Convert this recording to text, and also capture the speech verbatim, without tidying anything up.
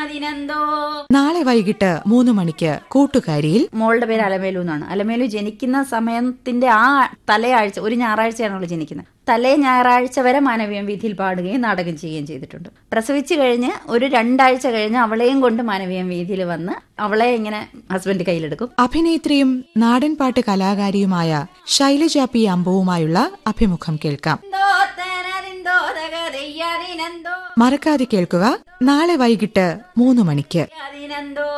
നാളെ വൈകിട്ട് മൂന്ന് മണിക്ക് കൂട്ടുകാരിയിൽ മോളുടെ പേര് അലമേലു എന്നാണ്. അലമേലു ജനിക്കുന്ന സമയത്തിന്റെ ആ തലയാഴ്ച, ഒരു ഞായറാഴ്ചയാണ് അവൾ ജനിക്കുന്നത്. തലേ ഞായറാഴ്ച വരെ മാനവീയം വീഥിയിൽ പാടുകയും നാടകം ചെയ്യുകയും ചെയ്തിട്ടുണ്ട്. പ്രസവിച്ചു കഴിഞ്ഞ് ഒരു രണ്ടാഴ്ച കഴിഞ്ഞ് അവളെയും കൊണ്ട് മാനവീയം വീഥിയിൽ വന്ന് അവളെ ഇങ്ങനെ ഹസ്ബൻഡ് കയ്യിലെടുക്കും. അഭിനേത്രിയും നാടൻപാട്ട് കലാകാരിയുമായ ശൈലജ പി അമ്പുവുമായുള്ള അഭിമുഖം കേൾക്കാം. മറക്കാതെ കേൾക്കുക, നാളെ വൈകിട്ട് മൂന്ന് മണിക്ക്.